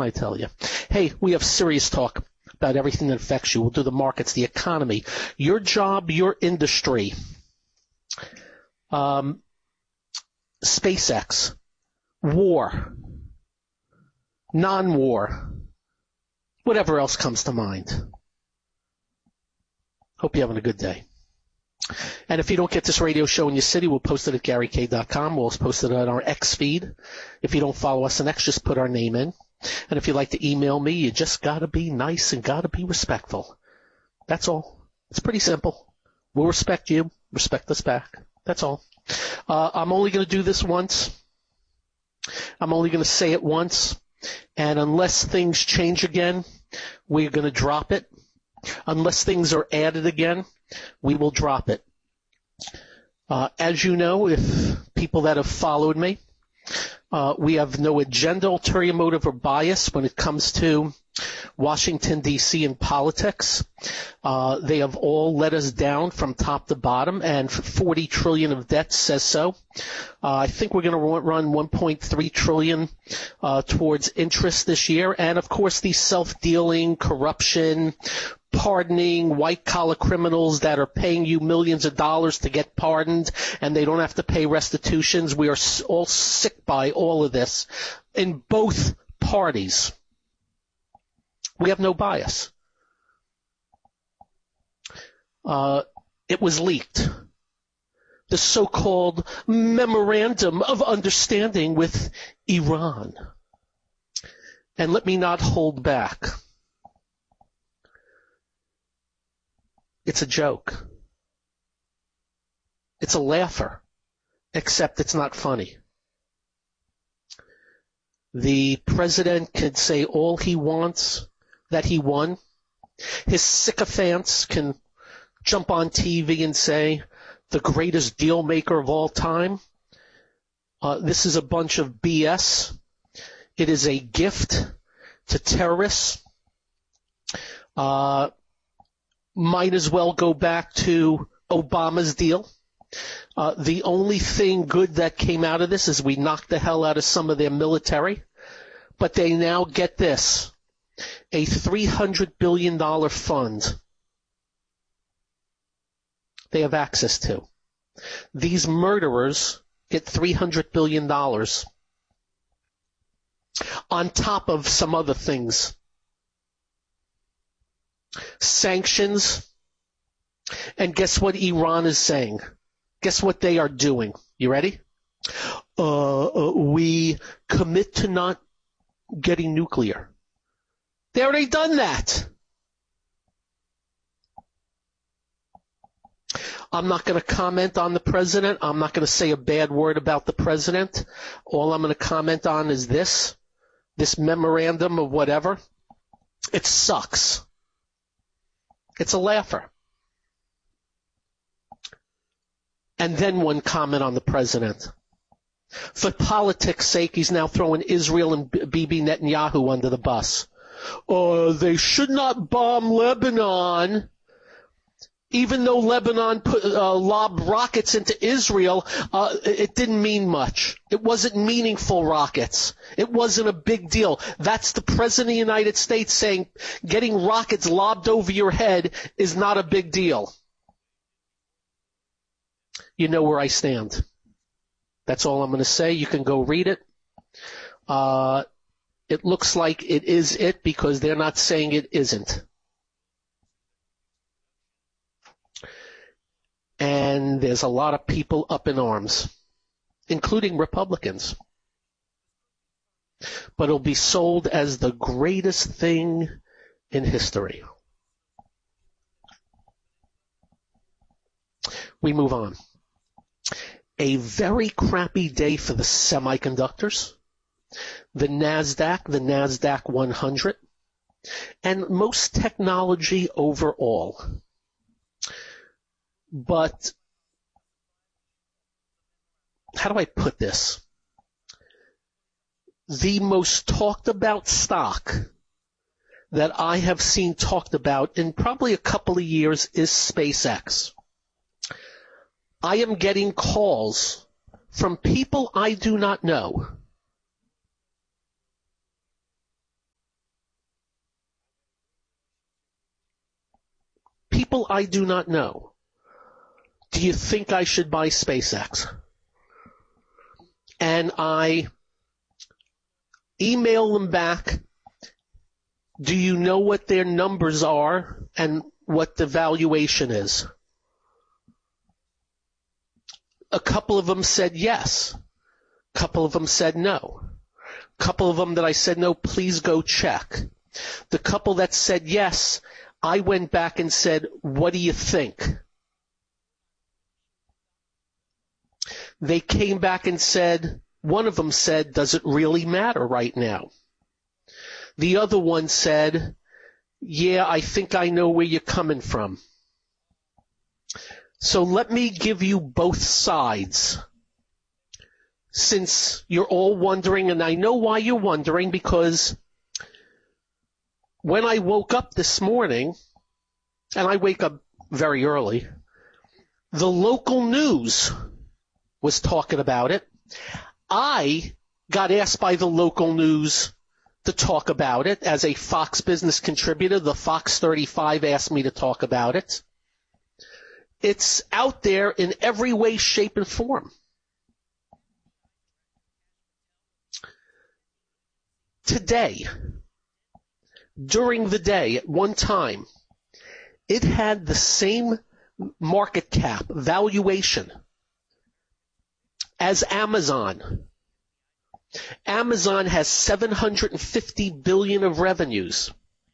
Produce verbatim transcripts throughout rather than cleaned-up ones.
I tell you? Hey, we have serious talk about everything that affects you. We'll do the markets, the economy, your job, your industry, um, SpaceX, war, non-war, whatever else comes to mind. Hope you're having a good day. And if you don't get this radio show in your city, we'll post it at Gary K dot com. We'll post it on our X feed. If you don't follow us on X, just put our name in. And if you'd like to email me, you just got to be nice and got to be respectful. That's all. It's pretty simple. We'll respect you. Respect us back. That's all. Uh, I'm only going to do this once. I'm only going to say it once. And unless things change again, we're going to drop it. Unless things are added again, we will drop it. Uh, as you know, if people that have followed me, uh, we have no agenda, ulterior motive, or bias when it comes to Washington, D C and politics. Uh, they have all let us down from top to bottom, and forty trillion dollars of debt says so. Uh, I think we're going to run one point three trillion dollars uh, towards interest this year, and of course the self-dealing, corruption, pardoning white-collar criminals that are paying you millions of dollars to get pardoned, and they don't have to pay restitutions. We are all sick by all of this in both parties. We have no bias. Uh, it was leaked. The so-called Memorandum of Understanding with Iran. And let me not hold back. It's a joke. It's a laugher, except it's not funny. The president can say all he wants that he won. His sycophants can jump on T V and say the greatest deal maker of all time. Uh, this is a bunch of B S. It is a gift to terrorists. Uh, might as well go back to Obama's deal. Uh, the only thing good that came out of this is we knocked the hell out of some of their military, but they now get this, a three hundred billion dollars fund they have access to. These murderers get three hundred billion dollars on top of some other things. Sanctions, and guess what Iran is saying? Guess what they are doing? You ready? Uh, uh, we commit to not getting nuclear. They already done that. I'm not going to comment on the president. I'm not going to say a bad word about the president. All I'm going to comment on is this, this memorandum of whatever. It sucks. It's a laugher. And then one comment on the president. For politics' sake, he's now throwing Israel and Bibi Netanyahu under the bus. Uh, they should not bomb Lebanon. Even though Lebanon put, uh, lobbed rockets into Israel, uh, it didn't mean much. It wasn't meaningful rockets. It wasn't a big deal. That's the President of the United States saying getting rockets lobbed over your head is not a big deal. You know where I stand. That's all I'm going to say. You can go read it. Uh, it looks like it is it because they're not saying it isn't. And there's a lot of people up in arms, including Republicans. But it'll be sold as the greatest thing in history. We move on. A very crappy day for the semiconductors, the NASDAQ, the NASDAQ one hundred, and most technology overall. But how do I put this? The most talked about stock that I have seen talked about in probably a couple of years is SpaceX. I am getting calls from people I do not know people I do not know, do you think I should buy SpaceX? And I email them back, do you know what their numbers are and what the valuation is? A couple of them said yes. A couple of them said no. A couple of them that I said no, please go check. The couple that said yes, I went back and said, what do you think? They came back and said, one of them said, does it really matter right now? The other one said, yeah, I think I know where you're coming from. So let me give you both sides. Since you're all wondering, and I know why you're wondering, because when I woke up this morning, and I wake up very early, the local news was talking about it. I got asked by the local news to talk about it as a Fox Business contributor. The Fox thirty-five asked me to talk about it. It's out there in every way, shape, and form. Today, during the day, at one time, it had the same market cap valuation as Amazon. Amazon has seven hundred fifty billion dollars of revenues.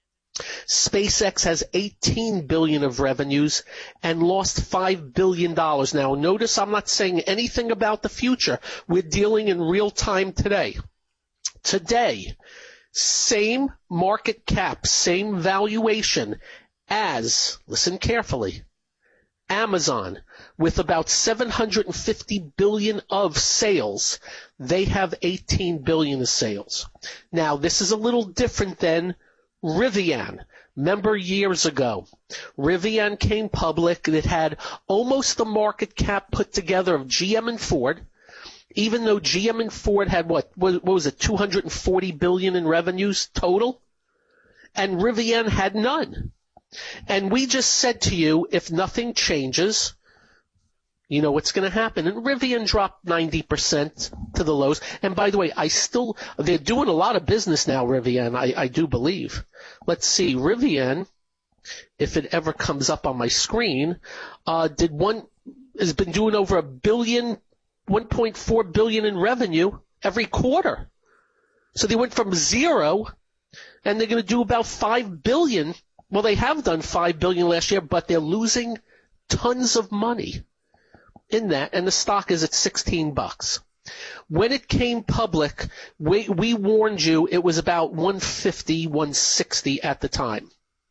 SpaceX has eighteen billion dollars of revenues and lost five billion dollars. Now, notice I'm not saying anything about the future. We're dealing in real time today. Today, same market cap, same valuation as, listen carefully, Amazon, with about seven hundred fifty billion dollars of sales. They have eighteen billion dollars of sales. Now, this is a little different than Rivian. Remember years ago, Rivian came public. It had almost the market cap put together of G M and Ford, even though G M and Ford had what, what was it, two hundred forty billion dollars in revenues total, and Rivian had none. And we just said to you, if nothing changes, you know what's going to happen. And Rivian dropped ninety percent to the lows. And by the way, I still, they're doing a lot of business now, Rivian, I, I do believe. Let's see, Rivian, if it ever comes up on my screen, uh, did one, has been doing over a billion, one point four billion in revenue every quarter. So they went from zero, and they're going to do about five billion. Well, they have done five billion last year, but they're losing tons of money in that, and the stock is at sixteen bucks. When it came public, we, we warned you it was about one fifty, one sixty at the time.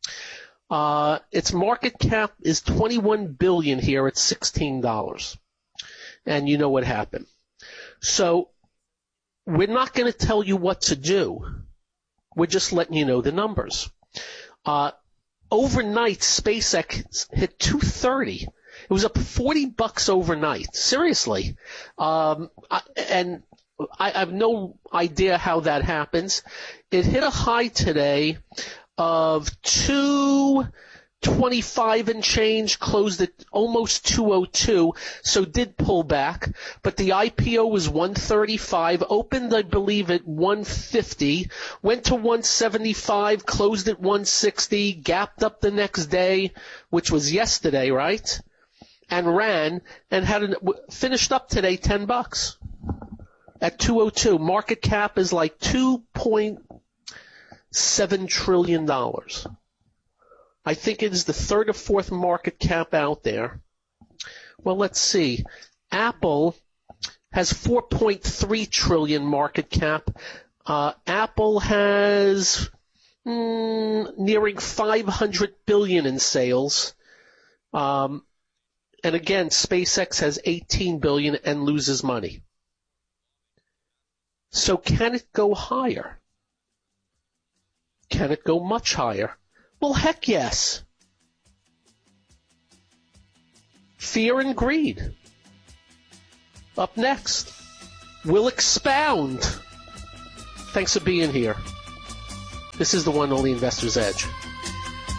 Uh, its market cap is twenty-one billion here at sixteen dollars. And you know what happened. So we're not going to tell you what to do. We're just letting you know the numbers. Uh, overnight, SpaceX hit two thirty. It was up forty bucks overnight. Seriously. Um, I, and I, I have no idea how that happens. It hit a high today of two twenty-five and change, closed at almost two oh two, so did pull back. But the I P O was one thirty-five, opened, I believe, at one fifty, went to one seventy-five, closed at one sixty, gapped up the next day, which was yesterday, right? And ran and had an, finished up today ten bucks at two oh two. Market cap is like two point seven trillion dollars. I think it is the third or fourth market cap out there. Well, let's see. Apple has four point three trillion market cap. Uh, Apple has mm, nearing five hundred billion in sales. Um, and again, SpaceX has eighteen billion and loses money. So can it go higher? Can it go much higher? Well, heck yes. Fear and greed. Up next, we'll expound. Thanks for being here. This is the One Only Investor's Edge.